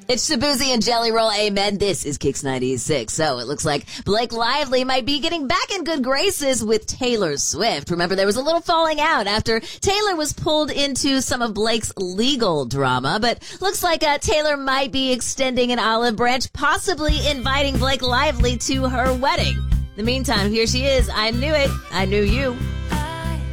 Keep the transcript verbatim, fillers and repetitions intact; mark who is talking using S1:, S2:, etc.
S1: It's Shabuzi and Jelly Roll. Amen. This is Kicks ninety-six. So it looks like Blake Lively might be getting back in good graces with Taylor Swift. Remember, there was a little falling out after Taylor was pulled into some of Blake's legal drama. But looks like uh, Taylor might be extending an olive branch, possibly inviting Blake Lively to her wedding. In the meantime, here she is. I knew it. I knew you.